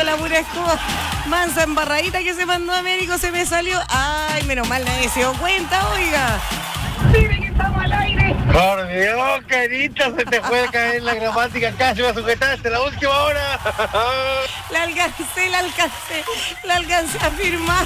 la pura escoba. Mansa embarradita que se mandó a Américo, se me salió. Ay, menos mal nadie se dio cuenta, oiga. Dime que estamos al aire. Por Dios, Carita, se te puede caer la gramática, casi me sujetaste la última hora. La alcancé a firmar.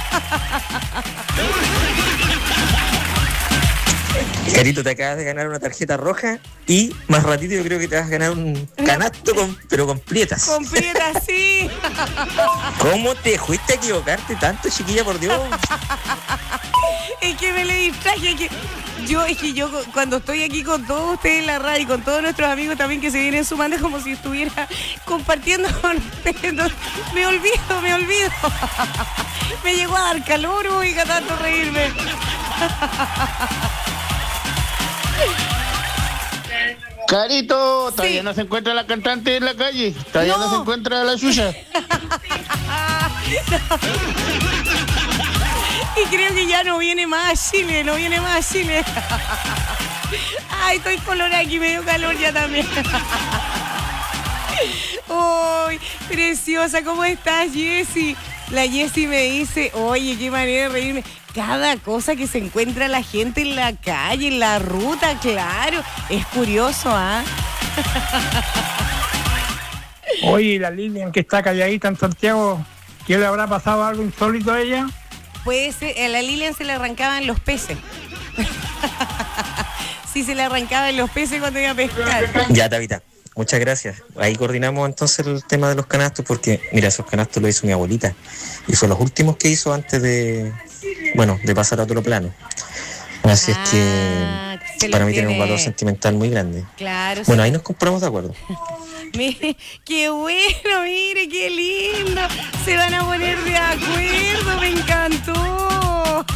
Carito, te acabas de ganar una tarjeta roja y más ratito yo creo que te vas a ganar un canasto pero con prietas. Con prietas, sí. ¿Cómo te fuiste a equivocarte tanto, chiquilla, por Dios? Es que me le distraje, es que yo cuando estoy aquí con todos ustedes en la radio y con todos nuestros amigos también que se vienen sumando, es como si estuviera compartiendo con ustedes. Me olvido. Me llegó a dar calor, oiga, tanto reírme. Carito, todavía sí. no se encuentra la cantante en la calle, todavía no se encuentra la suya. Y creo que ya no viene más a Chile. Ay, estoy colorada aquí, me dio calor ya también. Ay, preciosa, ¿cómo estás, Jessy? La Jessy me dice, oye, qué manera de reírme. Cada cosa que se encuentra la gente en la calle, en la ruta, claro. Es curioso, ¿ah? Oye, la Lilian que está calladita en Santiago, ¿qué le habrá pasado algo insólito a ella? Puede ser, a la Lilian se le arrancaban los peces. Sí, se le arrancaban los peces cuando iba a pescar. Ya, Tabita, muchas gracias. Ahí coordinamos entonces el tema de los canastos porque, mira, esos canastos los hizo mi abuelita y fue los últimos que hizo antes de pasar a otro plano. Así es que para mí tiene un valor sentimental muy grande. Claro. Bueno, ahí nos compramos de acuerdo. Mire, qué bueno, mire, qué lindo. Se van a poner de acuerdo, me encanta.